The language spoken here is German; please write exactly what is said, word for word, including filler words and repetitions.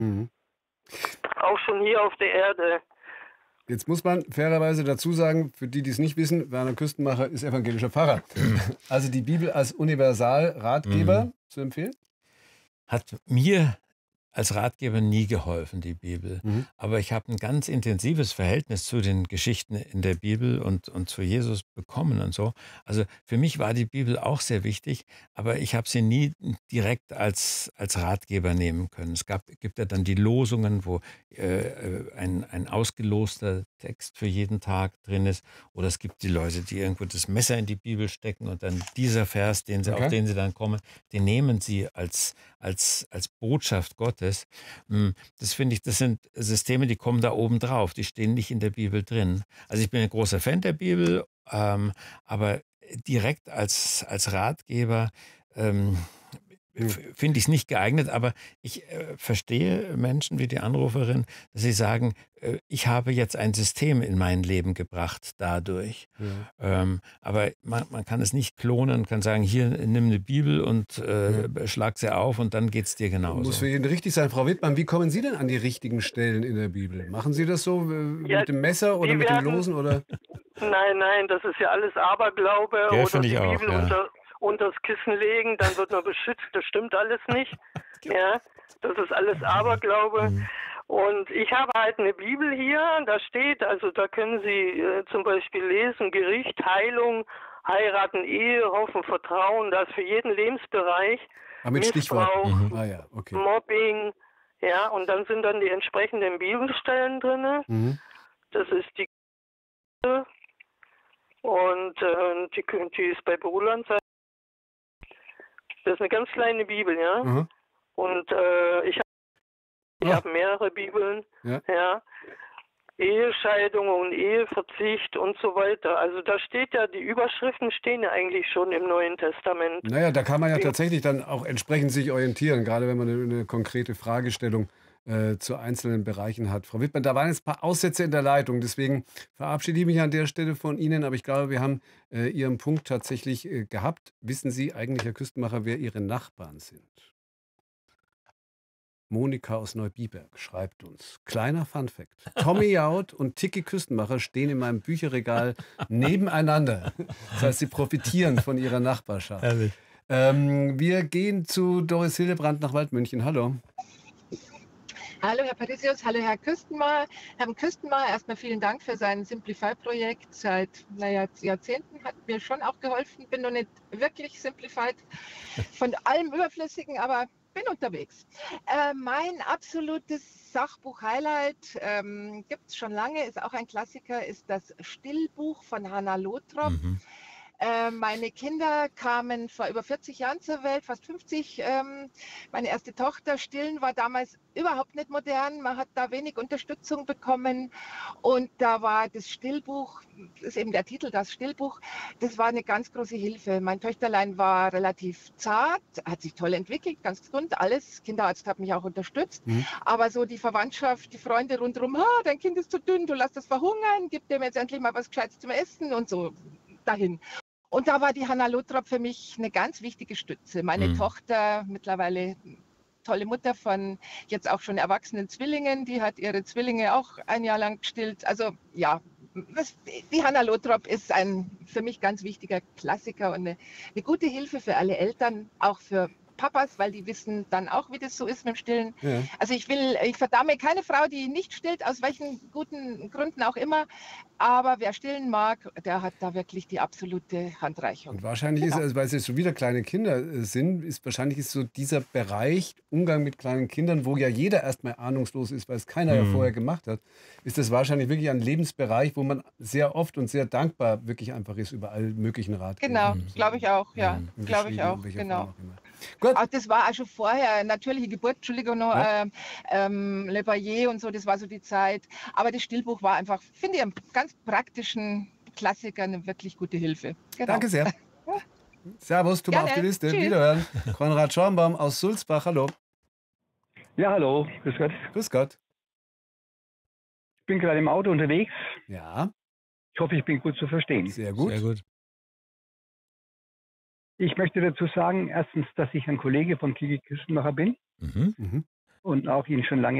Mhm. Auch schon hier auf der Erde. Jetzt muss man fairerweise dazu sagen, für die, die es nicht wissen, Werner Küstenmacher ist evangelischer Pfarrer. Also die Bibel als Universalratgeber Mhm. zu empfehlen? Hat mir als Ratgeber nie geholfen, die Bibel. Mhm. Aber ich habe ein ganz intensives Verhältnis zu den Geschichten in der Bibel und, und zu Jesus bekommen und so. Also für mich war die Bibel auch sehr wichtig, aber ich habe sie nie direkt als, als Ratgeber nehmen können. Es gab, gibt ja dann die Losungen, wo äh, ein, ein ausgeloster Text für jeden Tag drin ist. Oder es gibt die Leute, die irgendwo das Messer in die Bibel stecken und dann dieser Vers, den sie, auf Okay. den sie dann kommen, den nehmen sie als, als, als Botschaft Gottes. Das finde ich, das sind Systeme, die kommen da oben drauf, die stehen nicht in der Bibel drin. Also ich bin ein großer Fan der Bibel, ähm, aber direkt als, als Ratgeber ähm, Hm. finde ich es nicht geeignet, aber ich äh, verstehe Menschen wie die Anruferin, dass sie sagen, äh, ich habe jetzt ein System in mein Leben gebracht dadurch. Ja. Ähm, aber man, man kann es nicht klonen, kann sagen, hier nimm eine Bibel und äh, Ja. schlag sie auf und dann geht es dir genauso. Muss für jeden richtig sein. Frau Wittmann, wie kommen Sie denn an die richtigen Stellen in der Bibel? Machen Sie das so äh, Ja, mit dem Messer oder die mit dem werden- Losen? Oder? Nein, nein, das ist ja alles Aberglaube. Ja, oder finde die ich auch, Bibel ja. unter, unters Kissen legen, dann wird man beschützt. Das stimmt alles nicht. Ja, das ist alles Aberglaube. Mhm. Und ich habe halt eine Bibel hier, da steht, also da können Sie äh, zum Beispiel lesen, Gericht, Heilung, Heiraten, Ehe, Hoffen, Vertrauen, das für jeden Lebensbereich, Ah, mit Missbrauch, Stichworten. Mhm. Ah ja, okay. Mobbing, ja, und dann sind dann die entsprechenden Bibelstellen drin. Mhm. Das ist die und äh, die, die ist bei Bruland. Das ist eine ganz kleine Bibel, ja. Aha. Und äh, ich habe ich Ah. hab mehrere Bibeln, Ja. ja. Ehescheidung und Eheverzicht und so weiter. Also da steht ja, die Überschriften stehen ja eigentlich schon im Neuen Testament. Naja, da kann man ja Ja. tatsächlich dann auch entsprechend sich orientieren, gerade wenn man eine, eine konkrete Fragestellung äh, zu einzelnen Bereichen hat. Frau Wittmann, da waren jetzt ein paar Aussätze in der Leitung, deswegen verabschiede ich mich an der Stelle von Ihnen, aber ich glaube, wir haben äh, Ihren Punkt tatsächlich äh, gehabt. Wissen Sie eigentlich, Herr Küstenmacher, wer Ihre Nachbarn sind? Monika aus Neubiberg schreibt uns. Kleiner Funfact. Tommy Jaud und Tiki Küstenmacher stehen in meinem Bücherregal nebeneinander. Das heißt, sie profitieren von ihrer Nachbarschaft. Herrlich. Ähm, wir gehen zu Doris Hillebrand nach Waldmünchen. Hallo. Hallo Herr Parisius, hallo Herr Küstenmacher. Herr Küstenmacher, erstmal vielen Dank für sein Simplify-Projekt. Seit naja, Jahrzehnten hat mir schon auch geholfen. Bin noch nicht wirklich Simplified von allem Überflüssigen, aber bin unterwegs. Äh, mein absolutes Sachbuch-Highlight ähm, gibt es schon lange, ist auch ein Klassiker, ist das Stillbuch von Hannah Lothrop. Mhm. Äh, meine Kinder kamen vor über vierzig Jahren zur Welt, fast fünfzig. Ähm, meine erste Tochter, Stillen, war damals überhaupt nicht modern. Man hat da wenig Unterstützung bekommen. Und da war das Stillbuch, das ist eben der Titel, das Stillbuch, das war eine ganz große Hilfe. Mein Töchterlein war relativ zart, hat sich toll entwickelt, ganz gesund, alles. Kinderarzt hat mich auch unterstützt. Mhm. Aber so die Verwandtschaft, die Freunde rundherum, ah, dein Kind ist zu dünn, du lässt das verhungern, gib dem jetzt endlich mal was Gescheites zum Essen und so dahin. Und da war die Hannah Lothrop für mich eine ganz wichtige Stütze. Meine Mhm. Tochter, mittlerweile tolle Mutter von jetzt auch schon erwachsenen Zwillingen, die hat ihre Zwillinge auch ein Jahr lang gestillt. Also ja, das, die Hannah Lothrop ist ein für mich ganz wichtiger Klassiker und eine, eine gute Hilfe für alle Eltern, auch für Papas, weil die wissen dann auch, wie das so ist mit dem Stillen. Ja. Also ich will, ich verdamme keine Frau, die nicht stillt, aus welchen guten Gründen auch immer. Aber wer stillen mag, der hat da wirklich die absolute Handreichung. Und wahrscheinlich ist, Genau. also, weil es jetzt schon wieder kleine Kinder äh, sind, ist wahrscheinlich ist so dieser Bereich Umgang mit kleinen Kindern, wo ja jeder erstmal ahnungslos ist, weil es keiner ja Mhm. vorher gemacht hat, ist das wahrscheinlich wirklich ein Lebensbereich, wo man sehr oft und sehr dankbar wirklich einfach ist über all möglichen Ratgeber. Genau, Mhm. glaube ich auch, ja, Mhm. Im glaube ich Geschrieben, auch, in welcher genau. Form auch immer. Gut. Auch das war auch schon vorher, natürliche Geburt, Entschuldigung, noch, Ja. ähm, ähm, Le Boyer und so, das war so die Zeit. Aber das Stillbuch war einfach, finde ich, einen ganz praktischen Klassiker, eine wirklich gute Hilfe. Genau. Danke sehr. Servus, tu mal auf die Gerne. Liste. Tschüss. Wiederhören. Konrad Schornbaum aus Sulzbach. Hallo. Ja, hallo, grüß Gott. Grüß Gott. Ich bin gerade im Auto unterwegs. Ja, Ich hoffe, ich bin gut zu verstehen. sehr gut. Sehr gut. Ich möchte dazu sagen, erstens, dass ich ein Kollege von Kiki Küstenmacher bin. Mhm. Mhm. und auch Ihnen schon lange